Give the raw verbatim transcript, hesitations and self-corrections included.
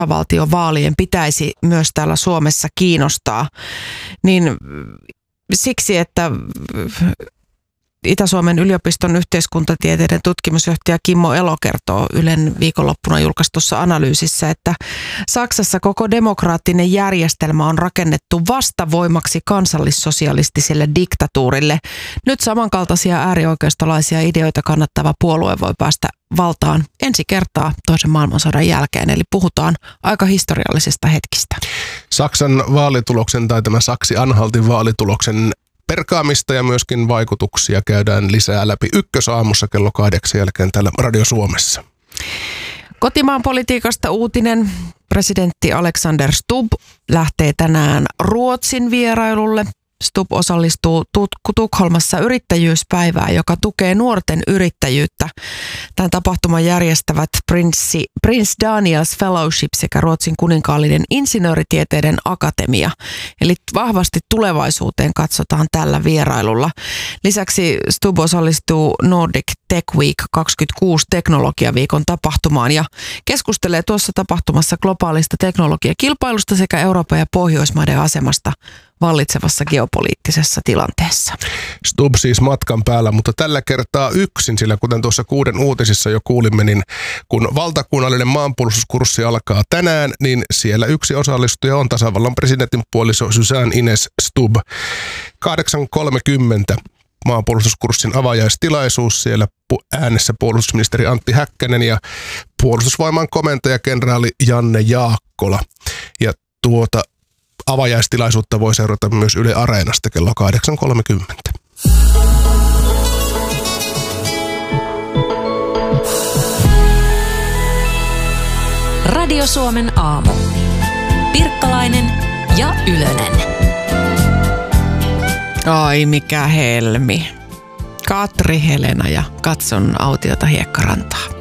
valtiovaalien pitäisi myös täällä Suomessa kiinnostaa, niin siksi, että Itä-Suomen yliopiston yhteiskuntatieteiden tutkimusjohtaja Kimmo Elo kertoo Ylen viikonloppuna julkaistussa analyysissä, että Saksassa koko demokraattinen järjestelmä on rakennettu vastavoimaksi kansallissosialistiselle diktatuurille. Nyt samankaltaisia äärioikeistolaisia ideoita kannattava puolue voi päästä valtaan ensi kertaa toisen maailmansodan jälkeen, eli puhutaan aika historiallisista hetkistä. Saksan vaalituloksen tai tämä Saksi-Anhaltin vaalituloksen perkaamista ja myöskin vaikutuksia käydään lisää läpi Ykkösaamussa kello kahdeksan jälkeen täällä Radio Suomessa. Kotimaan politiikasta uutinen. Presidentti Alexander Stubb lähtee tänään Ruotsin vierailulle. Stubb osallistuu Tukholmassa yrittäjyyspäivään, joka tukee nuorten yrittäjyyttä. Tämän tapahtuman järjestävät Prinssi, Prince Daniels Fellowship sekä Ruotsin kuninkaallinen insinööritieteiden akatemia. Eli vahvasti tulevaisuuteen katsotaan tällä vierailulla. Lisäksi Stubb osallistuu Nordic Tech Week kaksikymmentäkuusi teknologiaviikon tapahtumaan ja keskustelee tuossa tapahtumassa globaalista teknologiakilpailusta sekä Euroopan ja Pohjoismaiden asemasta vallitsevassa geopoliittisessa tilanteessa. Stubb siis matkan päällä, mutta tällä kertaa yksin, sillä kuten tuossa kuuden uutisissa jo kuulimme, niin kun valtakunnallinen maanpuolustuskurssi alkaa tänään, niin siellä yksi osallistuja on tasavallan presidentin puoliso Susanne Ines Stubb. kahdeksan kolmekymmentä maanpuolustuskurssin avajaistilaisuus, siellä äänessä puolustusministeri Antti Häkkänen ja puolustusvoiman komentaja kenraali Janne Jaakkola. Ja tuota avajaistilaisuutta voi seurata myös Yle Areenasta kello kahdeksan kolmekymmentä. Radio Suomen aamu. Pirkkalainen ja Ylönen. Ai mikä helmi. Katri, Helena ja katson autiota Hiekkarantaa.